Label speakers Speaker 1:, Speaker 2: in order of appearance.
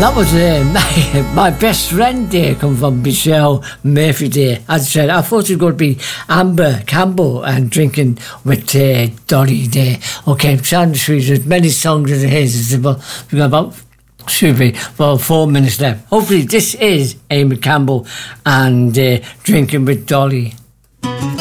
Speaker 1: That was my best friend day come from Michelle Murphy Day. As I said, I thought it was going to be Amber Campbell and drinking with Dolly Day. Okay, Sound Sweet, as many songs as it is. We've got about 4 minutes left. Hopefully this is Amy Campbell and drinking with Dolly.